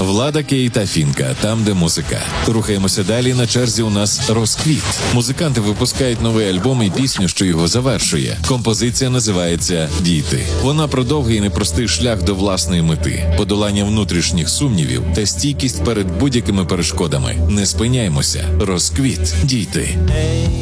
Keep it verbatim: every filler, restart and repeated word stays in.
Влада Кей та Фінка, там, де музика. Рухаємося далі, на черзі у нас «Розквіт». Музиканти випускають новий альбом і пісню, що його завершує. Композиція називається «Діти». Вона про довгий і непростий шлях до власної мети, подолання внутрішніх сумнівів та стійкість перед будь-якими перешкодами. Не спиняймося. «Розквіт. Діти».